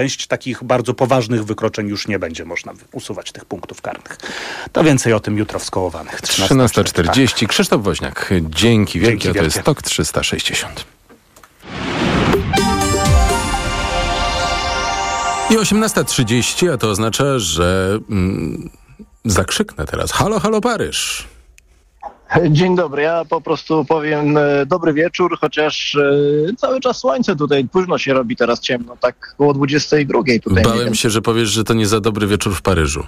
część takich bardzo poważnych wykroczeń już nie będzie można usuwać tych punktów karnych. To więcej o tym jutro w Skołowanych. 13:40. Krzysztof Woźniak. Dzięki wielkie. To jest TOK 360. I 18:30, a to oznacza, że zakrzyknę teraz. Halo, halo Paryż. Dzień dobry, ja po prostu powiem dobry wieczór, chociaż cały czas słońce tutaj, późno się robi teraz ciemno, tak około 22:00 tutaj. Bałem się, że powiesz, że to nie za dobry wieczór w Paryżu.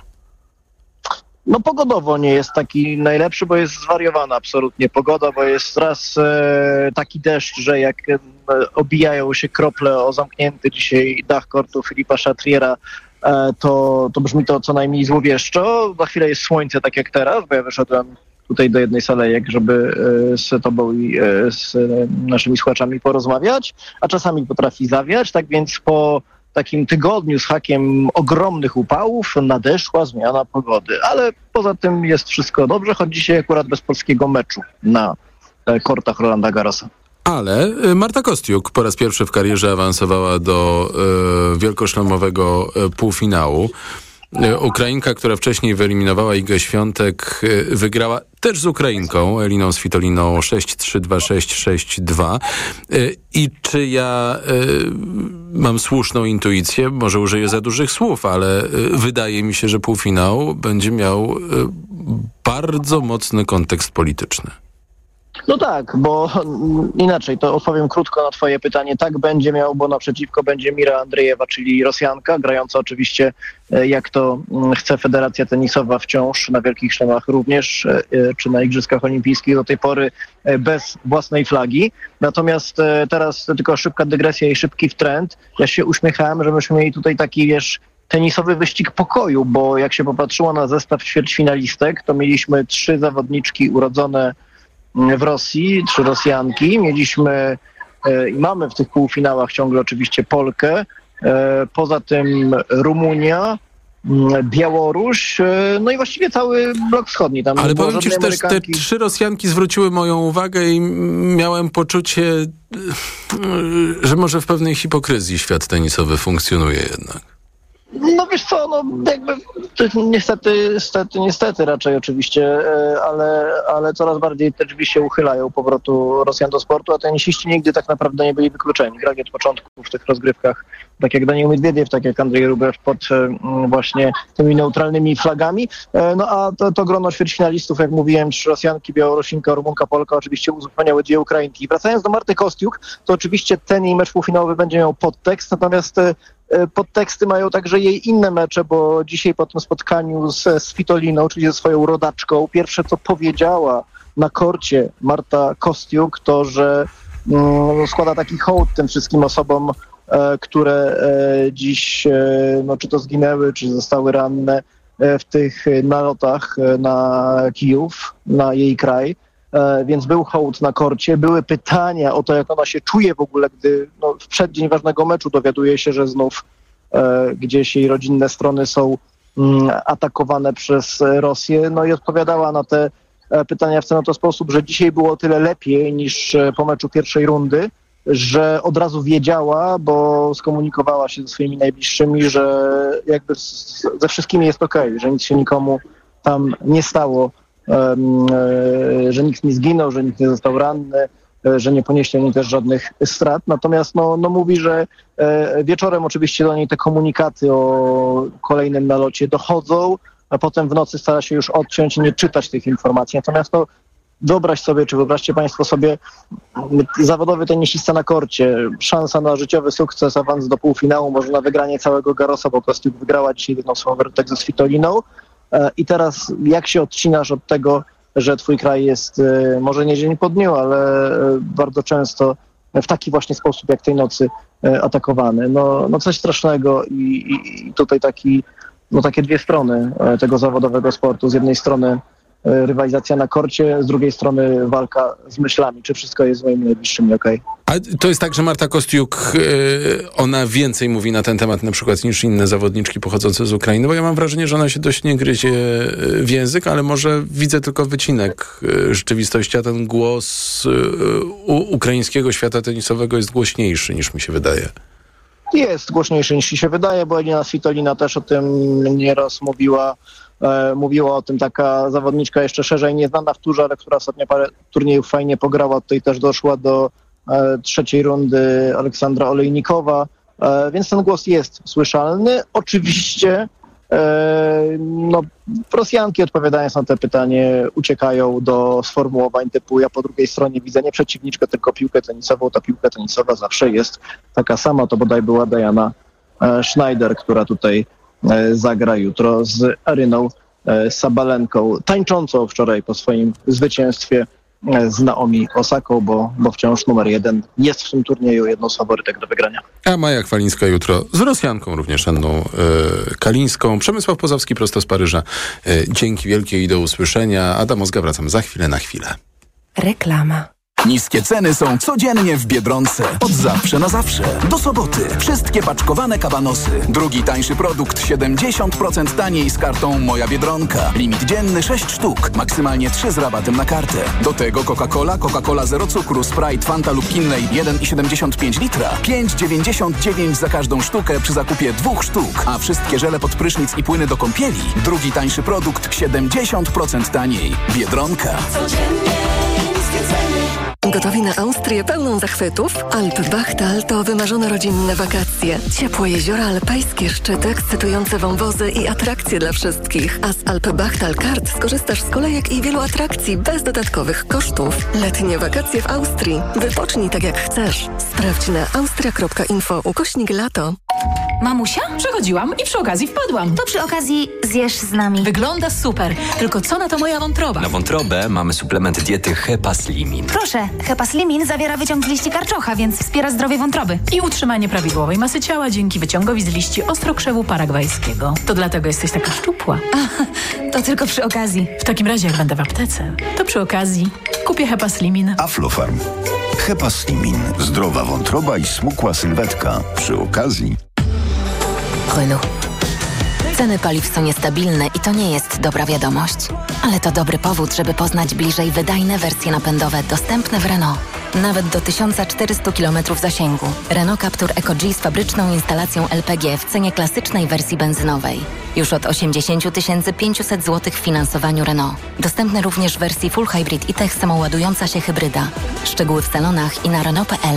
No pogodowo nie jest taki najlepszy, bo jest zwariowana absolutnie pogoda, bo jest raz taki deszcz, że jak obijają się krople o zamknięty dzisiaj dach kortu Filipa Chatriera, to brzmi to co najmniej złowieszczo. Za chwilę jest słońce, tak jak teraz, bo ja wyszedłem tutaj do jednej salejek, żeby z tobą i z naszymi słuchaczami porozmawiać, a czasami potrafi zawiać, tak więc po takim tygodniu z hakiem ogromnych upałów nadeszła zmiana pogody, ale poza tym jest wszystko dobrze, choć dzisiaj akurat bez polskiego meczu na kortach Rolanda Garrosa. Ale Marta Kostiuk po raz pierwszy w karierze awansowała do wielkoszlemowego półfinału. Ukrainka, która wcześniej wyeliminowała Igę Świątek, wygrała też z Ukrainką, Eliną Svitoliną 6-3, 2-6, 6-2. I czy ja mam słuszną intuicję? Może użyję za dużych słów, ale wydaje mi się, że półfinał będzie miał bardzo mocny kontekst polityczny. No tak, bo inaczej, to odpowiem krótko na twoje pytanie. Tak będzie miał, bo naprzeciwko będzie Mira Andrejewa, czyli Rosjanka, grająca oczywiście jak to chce Federacja Tenisowa wciąż, na Wielkich Szlemach również, czy na Igrzyskach Olimpijskich do tej pory bez własnej flagi. Natomiast teraz tylko szybka dygresja i szybki trend. Ja się uśmiechałem, że myśmy mieli tutaj taki, tenisowy wyścig pokoju, bo jak się popatrzyło na zestaw ćwierćfinalistek, to mieliśmy 3 zawodniczki urodzone w Rosji, 3 Rosjanki. Mieliśmy i mamy w tych półfinałach ciągle oczywiście Polkę, poza tym Rumunia, Białoruś, no i właściwie cały blok wschodni. Tam ale powiem ci, że też te 3 Rosjanki zwróciły moją uwagę i miałem poczucie, że może w pewnej hipokryzji świat tenisowy funkcjonuje jednak. No wiesz co, jakby niestety raczej oczywiście, ale coraz bardziej te drzwi się uchylają powrotu Rosjan do sportu, a tenisiści nigdy tak naprawdę nie byli wykluczeni. Grali od początku w tych rozgrywkach, tak jak Daniil Miedwiediew, tak jak Andrzej Rublew pod właśnie tymi neutralnymi flagami. No a to grono ćwierćfinalistów, jak mówiłem, 3 Rosjanki, Białorusinka, Rumunka, Polka oczywiście uzupełniały 2 Ukrainki. Wracając do Marty Kostiuk, to oczywiście ten jej mecz półfinałowy będzie miał podtekst, natomiast podteksty mają także jej inne mecze, bo dzisiaj po tym spotkaniu ze Svitoliną, czyli ze swoją rodaczką, pierwsze co powiedziała na korcie Marta Kostiuk, to że składa taki hołd tym wszystkim osobom, które dziś czy to zginęły, czy zostały ranne w tych nalotach na Kijów, na jej kraj. Więc był hołd na korcie, były pytania o to, jak ona się czuje w ogóle, gdy w przeddzień ważnego meczu dowiaduje się, że znów gdzieś jej rodzinne strony są atakowane przez Rosję. No i odpowiadała na te pytania w ten oto sposób, że dzisiaj było o tyle lepiej niż po meczu pierwszej rundy, że od razu wiedziała, bo skomunikowała się ze swoimi najbliższymi, że jakby ze wszystkimi jest okej, że nic się nikomu tam nie stało, że nikt nie zginął, że nikt nie został ranny, że nie ponieśli oni też żadnych strat. Natomiast mówi, że wieczorem oczywiście do niej te komunikaty o kolejnym nalocie dochodzą, a potem w nocy stara się już odciąć i nie czytać tych informacji. Natomiast wyobraźcie Państwo sobie zawodowy tenisista na korcie, szansa na życiowy sukces, awans do półfinału, może na wygranie całego Garrosa, bo Kostiuk wygrała dzisiaj jedną swoją wertek ze Svitoliną. I teraz jak się odcinasz od tego, że twój kraj jest może nie dzień po dniu, ale bardzo często w taki właśnie sposób jak tej nocy atakowany. No coś strasznego i tutaj takie 2 strony tego zawodowego sportu. Z jednej strony rywalizacja na korcie, z drugiej strony walka z myślami. Czy wszystko jest z moimi najbliższymi okej? A to jest tak, że Marta Kostiuk, ona więcej mówi na ten temat na przykład niż inne zawodniczki pochodzące z Ukrainy, bo ja mam wrażenie, że ona się dość nie gryzie w język, ale może widzę tylko wycinek rzeczywistości, a ten głos ukraińskiego świata tenisowego jest głośniejszy niż mi się wydaje. jest głośniejszy niż się wydaje, bo Elina Svitolina też o tym nieraz mówiła. Mówiła o tym taka zawodniczka jeszcze szerzej nieznana w turze, ale która ostatnio parę turniejów fajnie pograła. Tutaj też doszła do trzeciej rundy Aleksandra Olejnikowa, więc ten głos jest słyszalny. Oczywiście Rosjanki, odpowiadając na to pytanie, uciekają do sformułowań typu ja po drugiej stronie widzę nie przeciwniczkę, tylko piłkę tenisową. Ta piłka tenisowa zawsze jest taka sama. To bodaj była Diana Schneider, która tutaj zagra jutro z Aryną Sabalenką, tańczącą wczoraj po swoim zwycięstwie z Naomi Osaką, bo wciąż numer 1 jest w tym turnieju jedną z faworytek do wygrania. A Maja Chwalińska jutro z Rosjanką również Anną Kalińską. Przemysław Pozowski prosto z Paryża. Dzięki wielkie i do usłyszenia. Adam Ozga, wracam za chwilę na chwilę. Reklama. Niskie ceny są codziennie w Biedronce. Od zawsze na zawsze. Do soboty. Wszystkie paczkowane kabanosy. Drugi tańszy produkt 70% taniej z kartą Moja Biedronka. Limit dzienny 6 sztuk. Maksymalnie 3 z rabatem na kartę. Do tego Coca-Cola zero cukru, Sprite, Fanta lub innej 1,75 litra. 5,99 za każdą sztukę przy zakupie 2 sztuk. A wszystkie żele pod prysznic i płyny do kąpieli. Drugi tańszy produkt 70% taniej. Biedronka. Gotowi na Austrię pełną zachwytów? Alpbachtal to wymarzone rodzinne wakacje. Ciepłe jeziora alpejskie, szczyty, ekscytujące wąwozy i atrakcje dla wszystkich. A z Alpbachtal Kart skorzystasz z kolejek i wielu atrakcji bez dodatkowych kosztów. Letnie wakacje w Austrii. Wypocznij tak jak chcesz. Sprawdź na austria.info/lato. Mamusia? Przechodziłam i przy okazji wpadłam. To przy okazji zjesz z nami. Wygląda super, tylko co na to moja wątroba? Na wątrobę mamy suplement diety Hepaslimin. Proszę, Hepaslimin zawiera wyciąg z liści karczocha, więc wspiera zdrowie wątroby. I utrzymanie prawidłowej masy ciała dzięki wyciągowi z liści ostrokrzewu paragwajskiego. To dlatego jesteś taka szczupła. To tylko przy okazji. W takim razie, jak będę w aptece, to przy okazji kupię Hepaslimin. Aflofarm. Hepaslimin. Zdrowa wątroba i smukła sylwetka. Przy okazji. Renault. Ceny paliw są niestabilne i to nie jest dobra wiadomość. Ale to dobry powód, żeby poznać bliżej wydajne wersje napędowe dostępne w Renault. Nawet do 1400 km zasięgu. Renault Captur Eco-G z fabryczną instalacją LPG w cenie klasycznej wersji benzynowej. Już od 80 500 zł w finansowaniu Renault. Dostępny również w wersji Full Hybrid i Tech samoładująca się hybryda. Szczegóły w salonach i na Renault.pl.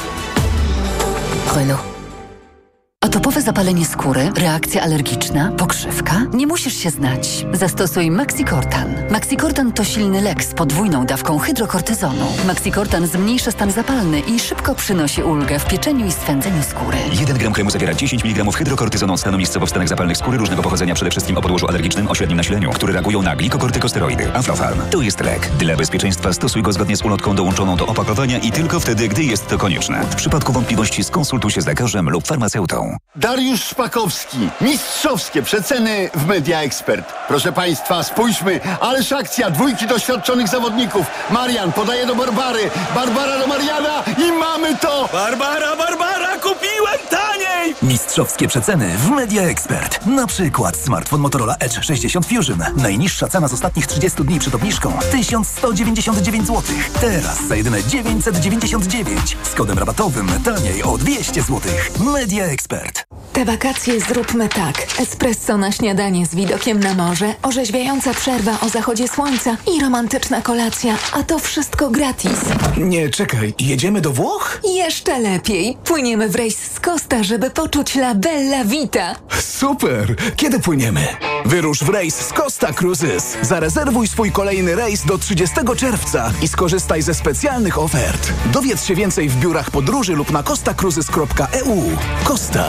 Renault. Atopowe zapalenie skóry, reakcja alergiczna, pokrzywka? Nie musisz się znać. Zastosuj Maxicortan. Maxicortan to silny lek z podwójną dawką hydrokortyzonu. Maxicortan zmniejsza stan zapalny i szybko przynosi ulgę w pieczeniu i swędzeniu skóry. 1 gram kremu zawiera 10 mg hydrokortyzonu stanowiskowo w stanach zapalnych skóry różnego pochodzenia, przede wszystkim o podłożu alergicznym o średnim nasileniu, które reagują na glikokortykosteroidy. Aflofarm. To jest lek. Dla bezpieczeństwa stosuj go zgodnie z ulotką dołączoną do opakowania i tylko wtedy, gdy jest to konieczne. W przypadku wątpliwości skonsultuj się z lekarzem lub farmaceutą. Dariusz Szpakowski. Mistrzowskie przeceny w Media Expert. Proszę Państwa, spójrzmy, ależ akcja, dwójki doświadczonych zawodników. Marian podaje do Barbary, Barbara do Mariana i mamy to! Barbara, kupiłem taniej! Mistrzowskie przeceny w Media Expert. Na przykład smartfon Motorola Edge 60 Fusion. Najniższa cena z ostatnich 30 dni przed obniżką 1199 zł. Teraz za jedyne 999. Z kodem rabatowym taniej o 200 zł. Media Expert. Te wakacje zróbmy tak. Espresso na śniadanie z widokiem na morze, orzeźwiająca przerwa o zachodzie słońca i romantyczna kolacja. A to wszystko gratis. Nie, czekaj. Jedziemy do Włoch? Jeszcze lepiej. Płyniemy w rejs z Costa, żeby poczuć la bella vita. Super! Kiedy płyniemy? Wyrusz w rejs z Costa Cruises. Zarezerwuj swój kolejny rejs do 30 czerwca i skorzystaj ze specjalnych ofert. Dowiedz się więcej w biurach podróży lub na costacruises.eu. Costa.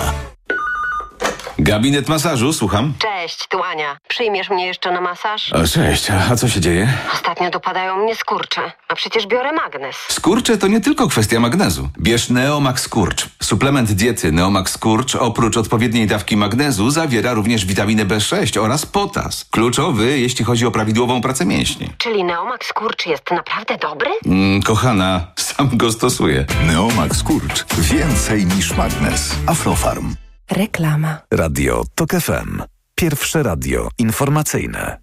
Gabinet masażu, słucham. Cześć, tu Ania. Przyjmiesz mnie jeszcze na masaż? O, cześć, a co się dzieje? Ostatnio dopadają mnie skurcze, a przecież biorę magnez. Skurcze to nie tylko kwestia magnezu. Bierz Neomax Skurcz. Suplement diety Neomax Skurcz oprócz odpowiedniej dawki magnezu zawiera również witaminę B6 oraz potas. Kluczowy, jeśli chodzi o prawidłową pracę mięśni. Czyli Neomax Skurcz jest naprawdę dobry? Kochana, sam go stosuję. Neomax Skurcz. Więcej niż magnez. Aflofarm. Reklama. Radio TOK FM. Pierwsze radio informacyjne.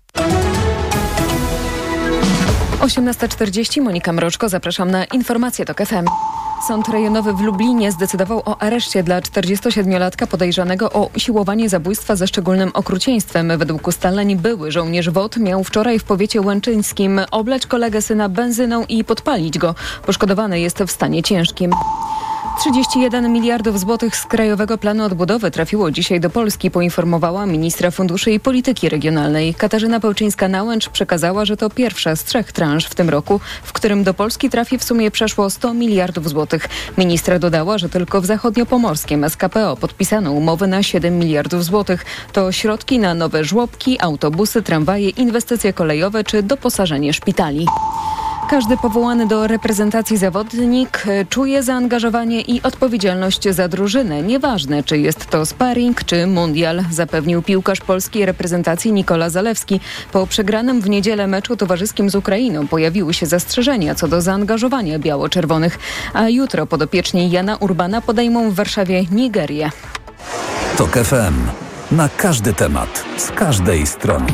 18:40, Monika Mroczko, zapraszam na informacje TOK FM. Sąd rejonowy w Lublinie zdecydował o areszcie dla 47-latka podejrzanego o usiłowanie zabójstwa ze szczególnym okrucieństwem. Według ustaleń były żołnierz WOT miał wczoraj w powiecie łęczyńskim oblać kolegę syna benzyną i podpalić go. Poszkodowany jest w stanie ciężkim. 31 miliardów złotych z Krajowego Planu Odbudowy trafiło dzisiaj do Polski, poinformowała ministra funduszy i polityki regionalnej. Katarzyna Pełczyńska-Nałęcz przekazała, że to pierwsza z 3 transz w tym roku, w którym do Polski trafi w sumie przeszło 100 miliardów złotych. Ministra dodała, że tylko w zachodniopomorskim SKPO podpisano umowy na 7 miliardów złotych. To środki na nowe żłobki, autobusy, tramwaje, inwestycje kolejowe czy doposażenie szpitali. Każdy powołany do reprezentacji zawodnik czuje zaangażowanie i odpowiedzialność za drużynę. Nieważne, czy jest to sparring, czy mundial, zapewnił piłkarz polskiej reprezentacji Nikola Zalewski. Po przegranym w niedzielę meczu towarzyskim z Ukrainą pojawiły się zastrzeżenia co do zaangażowania biało-czerwonych. A jutro podopieczni Jana Urbana podejmą w Warszawie Nigerię. TOK FM. Na każdy temat, z każdej strony.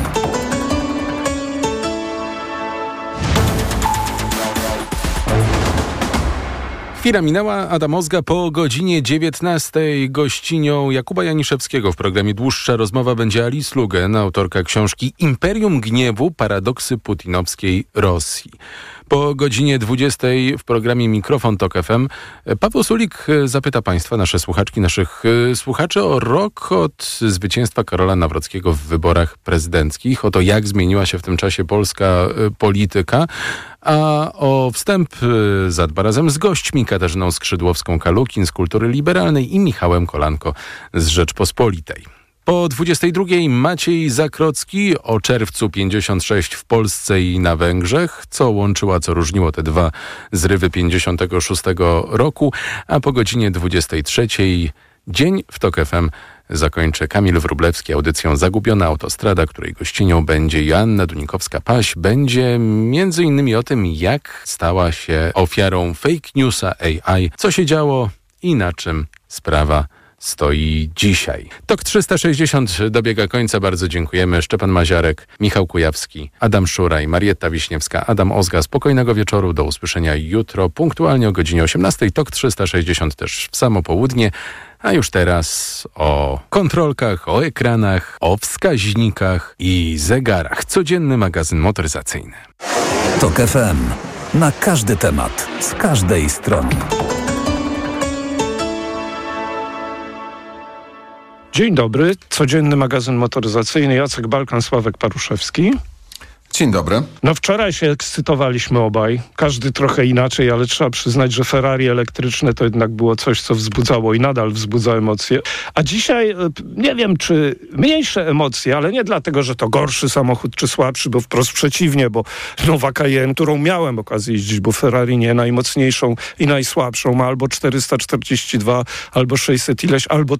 Chwila minęła, Adam Ozga po godzinie 19. Gościnią Jakuba Janiszewskiego w programie Dłuższa rozmowa będzie Alice Lugen, autorka książki Imperium Gniewu – Paradoksy putinowskiej Rosji. Po godzinie 20 w programie Mikrofon TOK FM Paweł Sulik zapyta Państwa, nasze słuchaczki, naszych słuchaczy o rok od zwycięstwa Karola Nawrockiego w wyborach prezydenckich, o to, jak zmieniła się w tym czasie polska polityka. A o wstęp zadba razem z gośćmi Katarzyną Skrzydłowską-Kalukin z Kultury Liberalnej i Michałem Kolanko z Rzeczpospolitej. Po 22 Maciej Zakrocki o czerwcu 56 w Polsce i na Węgrzech, co łączyło, co różniło te dwa zrywy 56 roku, a po godzinie 23 Dzień w TOK FM zakończy Kamil Wróblewski audycją Zagubiona autostrada, której gościnią będzie Joanna Dunikowska-Paś. Będzie między innymi o tym, jak stała się ofiarą fake newsa AI, co się działo i na czym sprawa stoi dzisiaj. TOK 360 dobiega końca. Bardzo dziękujemy. Szczepan Maziarek, Michał Kujawski, Adam Szuraj, Marietta Wiśniewska, Adam Ozga. Spokojnego wieczoru. Do usłyszenia jutro punktualnie o godzinie 18. TOK 360 też w samo południe. A już teraz o kontrolkach, o ekranach, o wskaźnikach i zegarach. Codzienny magazyn motoryzacyjny. TOK FM. Na każdy temat, z każdej strony. Dzień dobry, codzienny magazyn motoryzacyjny, Jacek Balkan, Sławek Paruszewski. Dzień dobry. No wczoraj się ekscytowaliśmy obaj, każdy trochę inaczej, ale trzeba przyznać, że Ferrari elektryczne to jednak było coś, co wzbudzało i nadal wzbudza emocje. A dzisiaj nie wiem, czy mniejsze emocje, ale nie dlatego, że to gorszy samochód czy słabszy, bo wprost przeciwnie, bo nowa Cayenne, którą miałem okazję jeździć, bo Ferrari nie, najmocniejszą i najsłabszą, ma albo 442, albo 600 ileś, albo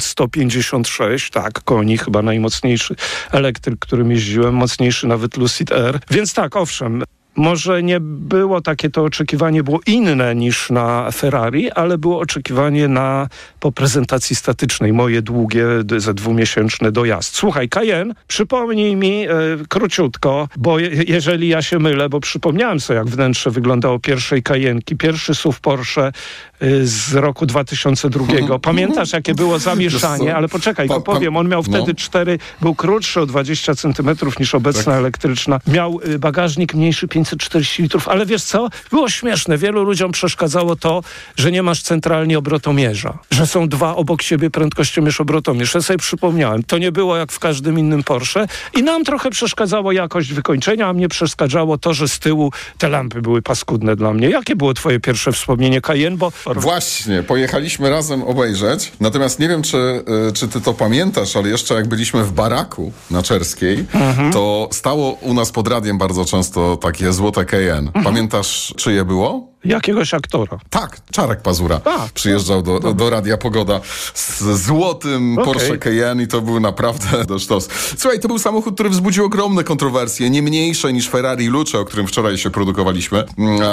1156, tak, koni, chyba najmocniejszy elektryk, którym jeździłem, mocniejszy nawet Lucid Air. Więc tak, owszem, może nie było takie to oczekiwanie, było inne niż na Ferrari, ale było oczekiwanie po prezentacji statycznej, moje długie, ze 2-miesięczny dojazd. Słuchaj, Cayenne, przypomnij mi króciutko, bo jeżeli ja się mylę, bo przypomniałem sobie, jak wnętrze wyglądało pierwszej Cayenne'ki, pierwszy SUV Porsche z roku 2002. Pamiętasz, jakie było zamieszanie? Ale poczekaj, powiem, on miał wtedy 4, był krótszy o 20 centymetrów niż obecna elektryczna. Miał bagażnik mniejszy 540 litrów, ale wiesz co? Było śmieszne. Wielu ludziom przeszkadzało to, że nie masz centralnie obrotomierza. Że są dwa obok siebie prędkościomierz, obrotomierz. Ja sobie przypomniałem. To nie było jak w każdym innym Porsche i nam trochę przeszkadzało jakość wykończenia, a mnie przeszkadzało to, że z tyłu te lampy były paskudne dla mnie. Jakie było twoje pierwsze wspomnienie Cayenne? Bo właśnie, pojechaliśmy razem obejrzeć, natomiast nie wiem, czy ty to pamiętasz, ale jeszcze jak byliśmy w Baraku na Czerskiej, to stało u nas pod radiem bardzo często takie złote Cayenne. Pamiętasz, czyje było? Jakiegoś aktora. Tak, Czarek Pazura przyjeżdżał do Radia Pogoda z złotym Porsche Cayenne i to był naprawdę do sztos. Słuchaj, to był samochód, który wzbudził ogromne kontrowersje, nie mniejsze niż Ferrari Luce, o którym wczoraj się produkowaliśmy.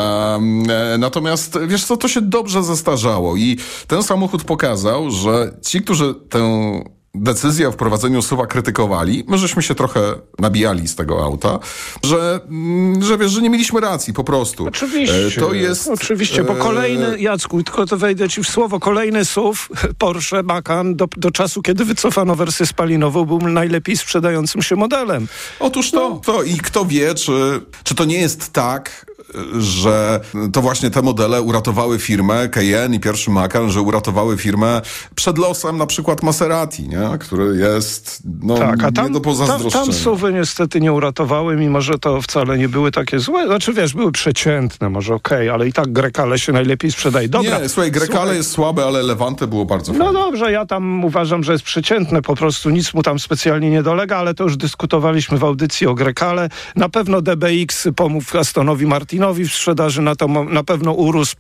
Natomiast, wiesz co, to się dobrze zestarzało i ten samochód pokazał, że ci, którzy tę decyzję o wprowadzeniu SUV-a krytykowali, my żeśmy się trochę nabijali z tego auta, że wiesz, że nie mieliśmy racji po prostu. Oczywiście, to jest, oczywiście, bo kolejny, Jacku, tylko to wejdę ci w słowo, kolejny SUV Porsche Macan do czasu, kiedy wycofano wersję spalinową, był najlepiej sprzedającym się modelem. Otóż to i kto wie, czy to nie jest tak, że to właśnie te modele uratowały firmę Cayenne i pierwszy Macan, że uratowały firmę przed losem na przykład Maserati, nie? Który jest nie do pozazdroszczenia. Tam SUV-y niestety nie uratowały, mimo że to wcale nie były takie złe. Znaczy wiesz, były przeciętne, może okej, ale i tak Grecale się najlepiej sprzedaje. Dobra, nie, słuchaj, Grecale jest słabe, ale Levante było bardzo fajne. No dobrze, ja tam uważam, że jest przeciętne, po prostu nic mu tam specjalnie nie dolega, ale to już dyskutowaliśmy w audycji o Grecale. Na pewno DBX pomógł Astonowi Martinowi w sprzedaży, na pewno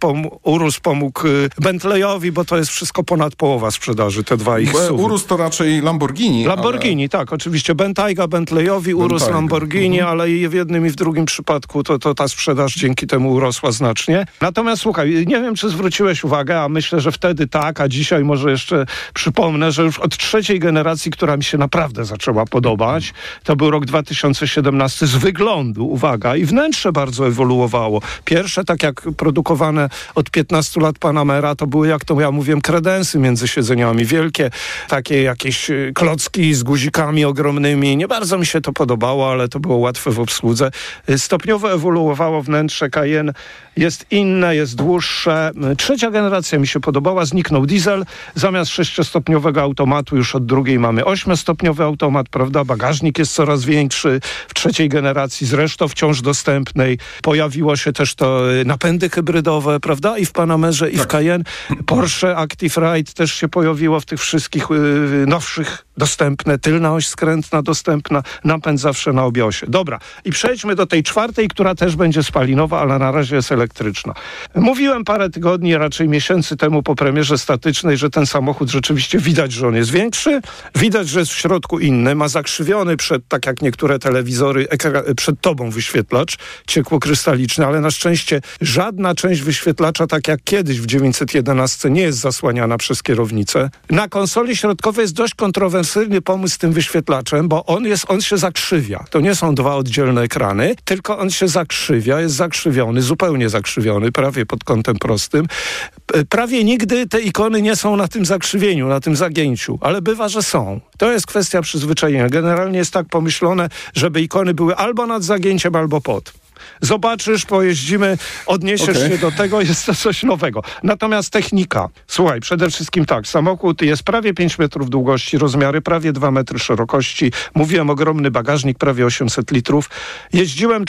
Urus pomógł Bentleyowi, bo to jest wszystko ponad połowa sprzedaży, te dwa ich SUV-y. Urus to raczej Lamborghini. Lamborghini, tak, oczywiście. Bentayga Bentleyowi, Urus Lamborghini, ale i w jednym i w drugim przypadku to ta sprzedaż dzięki temu urosła znacznie. Natomiast słuchaj, nie wiem, czy zwróciłeś uwagę, a myślę, że wtedy tak, a dzisiaj może jeszcze przypomnę, że już od trzeciej generacji, która mi się naprawdę zaczęła podobać, to był rok 2017 z wyglądu, uwaga, i wnętrze bardzo ewoluowało. Pierwsze, tak jak produkowane od 15 lat Panamera, to były, jak to ja mówiłem, kredensy między siedzeniami. Wielkie, takie jakieś klocki z guzikami ogromnymi. Nie bardzo mi się to podobało, ale to było łatwe w obsłudze. Stopniowo ewoluowało wnętrze Cayenne. Jest inne, jest dłuższe. Trzecia generacja mi się podobała. Zniknął diesel. Zamiast 6-stopniowego automatu już od drugiej mamy 8-stopniowy automat, prawda? Bagażnik jest coraz większy. W trzeciej generacji, zresztą wciąż dostępnej, pojawiło się też to napędy hybrydowe, prawda? I w Panamerze, i w Cayenne. Porsche Active Ride też się pojawiło w tych wszystkich nowszych dostępne. Tylna oś skrętna dostępna. Napęd zawsze na obie osie. Dobra. I przejdźmy do tej czwartej, która też będzie spalinowa, ale na razie jest elektryczna. Mówiłem parę tygodni, raczej miesięcy temu po premierze statycznej, że ten samochód rzeczywiście widać, że on jest większy. Widać, że jest w środku inny. Ma zakrzywiony tak jak niektóre telewizory, przed tobą wyświetlacz ciekłokrystaliczny, ale na szczęście żadna część wyświetlacza, tak jak kiedyś w 911, nie jest zasłaniana przez kierownicę. Na konsoli środkowej jest dość kontrowersyjny pomysł z tym wyświetlaczem, bo on się zakrzywia. To nie są dwa oddzielne ekrany, tylko on się zakrzywia, jest zakrzywiony, zupełnie zakrzywiony, prawie pod kątem prostym. Prawie nigdy te ikony nie są na tym zakrzywieniu, na tym zagięciu, ale bywa, że są. To jest kwestia przyzwyczajenia. Generalnie jest tak pomyślone, żeby ikony były albo nad zagięciem, albo pod. Zobaczysz, pojeździmy, odniesiesz się do tego, jest to coś nowego. Natomiast technika. Słuchaj, przede wszystkim tak, samochód jest prawie 5 metrów długości, rozmiary prawie 2 metry szerokości. Mówiłem, ogromny bagażnik, prawie 800 litrów. Jeździłem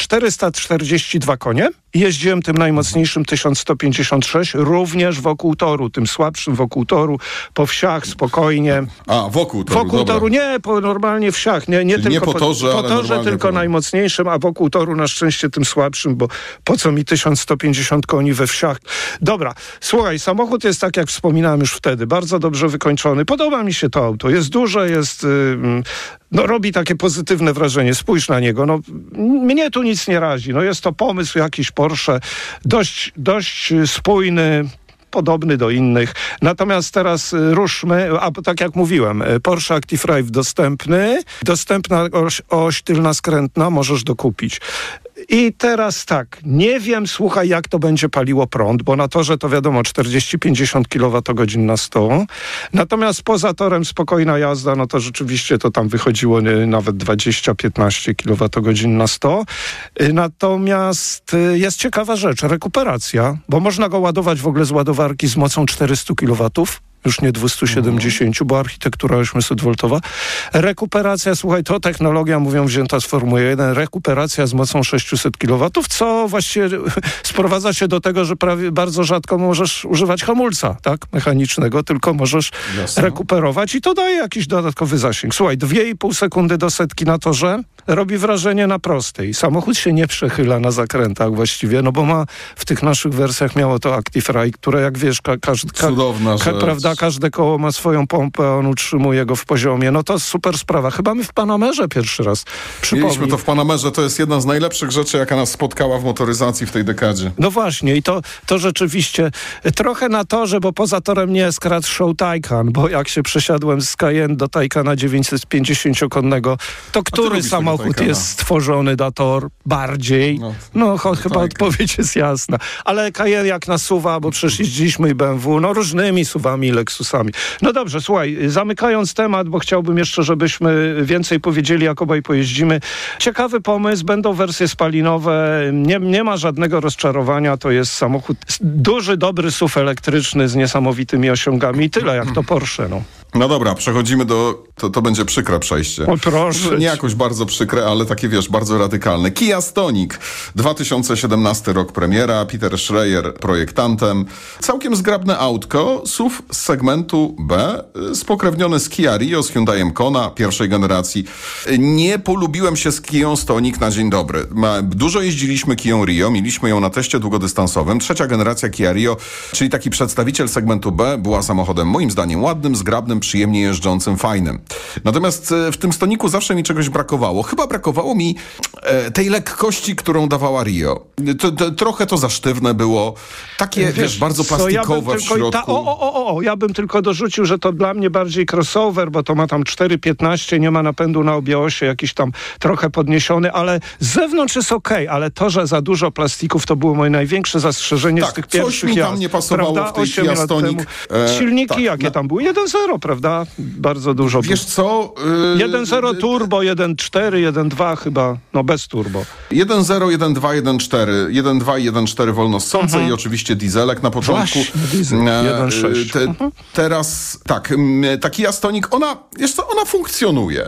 442 konie i jeździłem tym najmocniejszym 1156, również wokół toru, tym słabszym wokół toru, po wsiach, spokojnie. A, wokół toru, wokół toru, nie, normalnie wsiach, nie tylko nie po torze, po torze, tylko najmocniejszym, a wokół toru na szczęście tym słabszym, bo po co mi 1150 koni we wsiach. Dobra, słuchaj, samochód jest, tak jak wspominałem już wtedy, bardzo dobrze wykończony. Podoba mi się to auto. Jest duże, jest... robi takie pozytywne wrażenie. Spójrz na niego. Mnie tu nic nie razi. Jest to pomysł jakiś Porsche, dość spójny, podobny do innych. Natomiast teraz ruszmy, tak jak mówiłem, Porsche Active Drive dostępna oś tylna skrętna, możesz dokupić. I teraz tak, nie wiem, słuchaj, jak to będzie paliło prąd, bo na torze to wiadomo 40-50 kWh na 100. Natomiast poza torem spokojna jazda, to rzeczywiście to tam wychodziło nawet 20-15 kWh na 100. Natomiast jest ciekawa rzecz, rekuperacja, bo można go ładować w ogóle z ładowarki z mocą 400 kW. Już nie 270, bo architektura 800V. Rekuperacja, słuchaj, to technologia, mówią, wzięta z Formuły 1, rekuperacja z mocą 600 kW, co właściwie sprowadza się do tego, że bardzo rzadko możesz używać hamulca, tak, mechanicznego, tylko możesz rekuperować i to daje jakiś dodatkowy zasięg. Słuchaj, 2,5 sekundy do setki na torze robi wrażenie na prostej. Samochód się nie przechyla na zakrętach właściwie, bo ma w tych naszych wersjach miało to Active Ride, które jak wiesz, cudowna rzecz. Prawda, prawda? Każde koło ma swoją pompę, a on utrzymuje go w poziomie. No to super sprawa. Chyba my w Panamerze pierwszy raz. Mieliśmy to w Panamerze. To jest jedna z najlepszych rzeczy, jaka nas spotkała w motoryzacji w tej dekadzie. No właśnie i to rzeczywiście trochę na torze, bo poza torem nie skradł show Taycan, bo jak się przesiadłem z Cayenne do Taycana 950-konnego, to który samochód jest stworzony na tor bardziej? Chyba odpowiedź jest jasna. Ale Cayenne jak nasuwa, bo przecież jeździliśmy i BMW, różnymi SUV-ami i Lexusami. No dobrze, słuchaj, zamykając temat, bo chciałbym jeszcze, żebyśmy więcej powiedzieli, jak obaj pojeździmy. Ciekawy pomysł, będą wersje spalinowe, nie ma żadnego rozczarowania, to jest samochód duży, dobry SUV elektryczny z niesamowitymi osiągami i tyle, jak to Porsche, No dobra, przechodzimy to będzie przykre przejście. O proszę. Nie jakoś bardzo przykre, ale takie bardzo radykalne. Kia Stonic, 2017 rok premiera, Peter Schreier projektantem. Całkiem zgrabne autko, SUV z segmentu B, spokrewniony z Kia Rio, z Hyundaiem Kona pierwszej generacji. Nie polubiłem się z Kią Stonic na dzień dobry. Dużo jeździliśmy Kią Rio, mieliśmy ją na teście długodystansowym. Trzecia generacja Kia Rio, czyli taki przedstawiciel segmentu B, była samochodem moim zdaniem ładnym, zgrabnym, przyjemnie jeżdżącym, fajnym. Natomiast w tym Stonicu zawsze mi czegoś brakowało. Chyba brakowało mi tej lekkości, którą dawała Rio. Trochę to za sztywne było. Takie, bardzo plastikowe w środku. Ja bym tylko dorzucił, że to dla mnie bardziej crossover, bo to ma tam 4,15, nie ma napędu na obie osie, jakiś tam trochę podniesiony, ale z zewnątrz jest okej, ale to, że za dużo plastików, to było moje największe zastrzeżenie z tych pierwszych coś mi tam nie pasowało w tej Kia Stonic. Silniki jakie tam były? 1.0, prawda? Bardzo dużo. Wiesz co? 1.0 turbo, 1.4, 1.2 chyba, bez turbo. 1.0, 1.2, 1.4. 1.2 i 1.4 wolno ssące i oczywiście dieselek na początku. Właśnie, diesel. 1.6. Teraz tak, ta Kia Stonic, ona funkcjonuje.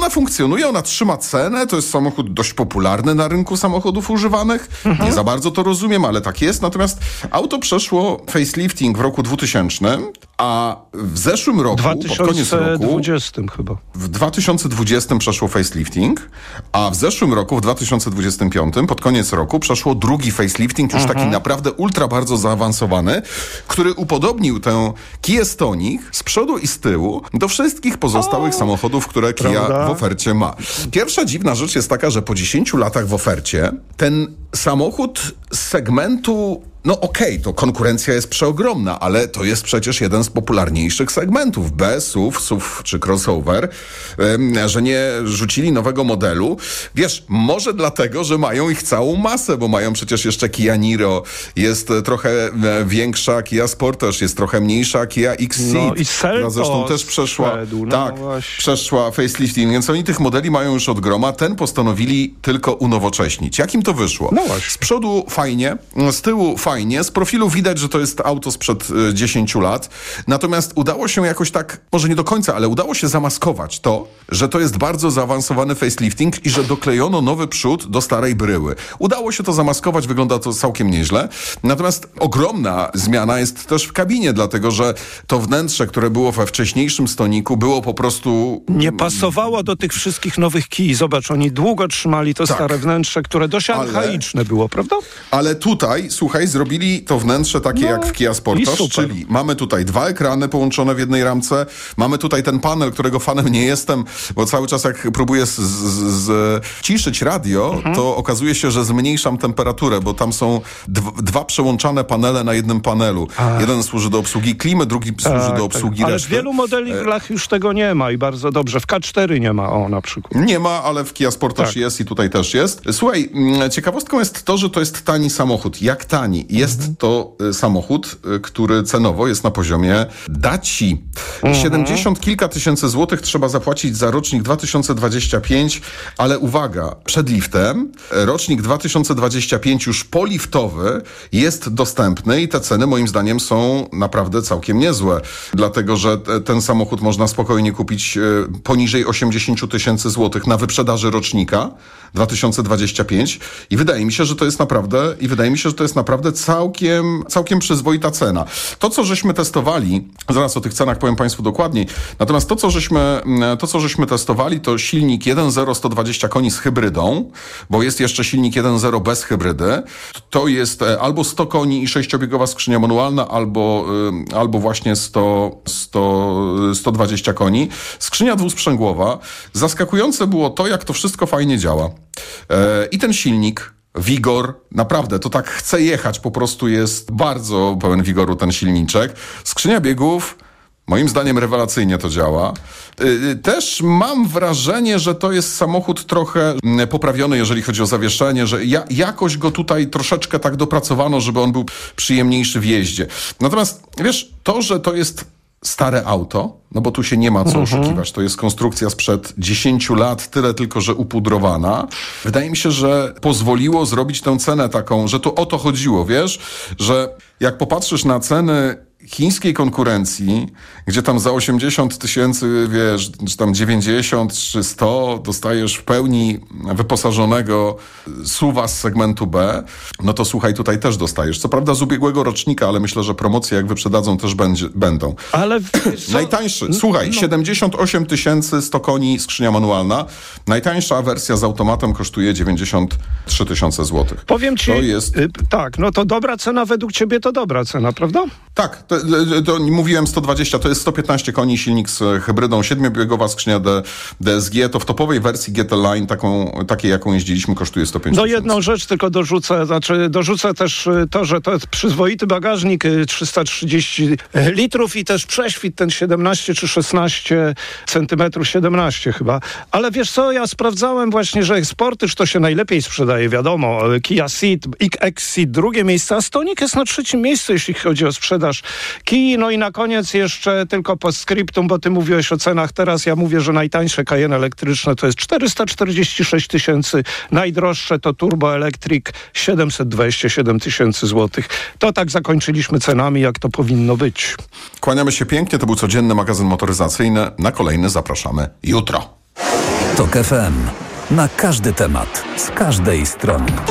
Ona trzyma cenę, to jest samochód dość popularny na rynku samochodów używanych. Nie za bardzo to rozumiem, ale tak jest. Natomiast auto przeszło facelifting w roku 2000, a w zeszłym roku, pod koniec roku... 2020 chyba. W 2020 przeszło facelifting, a w zeszłym roku, w 2025, pod koniec roku, przeszło drugi facelifting, już taki naprawdę ultra bardzo zaawansowany, który upodobnił tę Kię Stonic z przodu i z tyłu do wszystkich pozostałych samochodów, które Kia w ofercie ma. Pierwsza dziwna rzecz jest taka, że po 10 latach w ofercie ten samochód z segmentu to konkurencja jest przeogromna, ale to jest przecież jeden z popularniejszych segmentów. B, SUV czy crossover, że nie rzucili nowego modelu. Wiesz, może dlatego, że mają ich całą masę, bo mają przecież jeszcze Kia Niro, jest trochę większa Kia Sportage, jest trochę mniejsza Kia X-Ceed, która zresztą też przeszła, przeszła facelifting, więc oni tych modeli mają już od groma. Ten postanowili tylko unowocześnić. Jak im to wyszło? Z przodu fajnie, z tyłu fajnie, z profilu widać, że to jest auto sprzed 10 lat. Natomiast udało się jakoś tak, może nie do końca, ale udało się zamaskować to, że to jest bardzo zaawansowany facelifting i że doklejono nowy przód do starej bryły. Udało się to zamaskować, wygląda to całkiem nieźle. Natomiast ogromna zmiana jest też w kabinie, dlatego że to wnętrze, które było we wcześniejszym Stonicu, było po prostu... Nie pasowało do tych wszystkich nowych Kii. Zobacz, oni długo trzymali to stare wnętrze, które dość archaiczne było, prawda? Ale tutaj, słuchaj, zrobili to wnętrze takie jak w Kia Sportage, czyli mamy tutaj 2 ekrany połączone w jednej ramce, mamy tutaj ten panel, którego fanem nie jestem, bo cały czas jak próbuję ciszyć radio, to okazuje się, że zmniejszam temperaturę, bo tam są 2 przełączane panele na jednym panelu. Jeden służy do obsługi klimy, drugi służy do obsługi ale reszty. W wielu modelach już tego nie ma i bardzo dobrze. W K4 nie ma, na przykład. Nie ma, ale w Kia Sportage jest i tutaj też jest. Słuchaj, ciekawostką jest to, że to jest tani samochód. Jak tani? Jest to samochód, który cenowo jest na poziomie Daci. 70 kilka tysięcy złotych trzeba zapłacić za rocznik 2025, ale uwaga, przed liftem. Rocznik 2025 już poliftowy jest dostępny i te ceny moim zdaniem są naprawdę całkiem niezłe. Dlatego, że ten samochód można spokojnie kupić poniżej 80 tysięcy złotych na wyprzedaży rocznika 2025 i wydaje mi mi się, że to jest naprawdę całkiem przyzwoita cena. To, co żeśmy testowali, zaraz o tych cenach powiem Państwu dokładniej, natomiast to, co żeśmy testowali, to silnik 1.0 120 koni z hybrydą, bo jest jeszcze silnik 1.0 bez hybrydy. To jest albo 100 koni i 6-biegowa skrzynia manualna, albo właśnie 120 koni. Skrzynia dwusprzęgłowa. Zaskakujące było to, jak to wszystko fajnie działa. I ten silnik, wigor, naprawdę, to tak chce jechać, po prostu jest bardzo pełen wigoru ten silniczek. Skrzynia biegów, moim zdaniem rewelacyjnie to działa. Też mam wrażenie, że to jest samochód trochę poprawiony, jeżeli chodzi o zawieszenie, że jakoś go tutaj troszeczkę tak dopracowano, żeby on był przyjemniejszy w jeździe. Natomiast wiesz, to, że to jest stare auto, no bo tu się nie ma co oszukiwać. To jest konstrukcja sprzed 10 lat, tyle tylko, że upudrowana. Wydaje mi się, że pozwoliło zrobić tę cenę taką, że to o to chodziło, wiesz, że jak popatrzysz na ceny chińskiej konkurencji, gdzie tam za 80 tysięcy, wiesz, czy tam 90 czy 100 dostajesz w pełni wyposażonego SUV-a z segmentu B, no to słuchaj, tutaj też dostajesz. Co prawda z ubiegłego rocznika, ale myślę, że promocje jak wyprzedadzą też będą. Ale najtańszy, słuchaj, 78 tysięcy 100 koni, skrzynia manualna. Najtańsza wersja z automatem kosztuje 93 tysiące złotych. Powiem ci, to jest... tak, no to dobra cena według ciebie to dobra cena, prawda? Tak, to mówiłem 120, to jest 115 koni, silnik z hybrydą, 7-biegowa skrzynia DSG, to w topowej wersji GT Line, takiej jaką jeździliśmy, kosztuje 105 No tysięcy. jedną rzecz tylko dorzucę też to, że to jest przyzwoity bagażnik, 330 litrów i też prześwit ten 17 czy 16 centymetrów, 17 chyba. Ale wiesz co, ja sprawdzałem właśnie, że Sportage to się najlepiej sprzedaje, wiadomo, Kia Ceed, X-Ceed drugie miejsce, a Stonic jest na 3. miejscu, jeśli chodzi o sprzedaż Kii. No i na koniec jeszcze tylko postscriptum, bo ty mówiłeś o cenach, teraz ja mówię, że najtańsze Cayenne elektryczne to jest 446 tysięcy, najdroższe to Turbo Electric 727 tysięcy złotych. To tak zakończyliśmy cenami, jak to powinno być. Kłaniamy się pięknie, to był codzienny magazyn motoryzacyjny. Na kolejny zapraszamy jutro. TOK FM. Na każdy temat, z każdej strony.